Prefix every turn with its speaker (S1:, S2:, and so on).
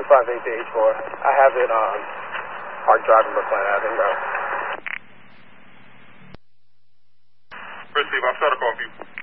S1: 258 to H4. I have it Park Drive in Brooklyn Avenue, bro.
S2: First, Steve, I'll start a call for you.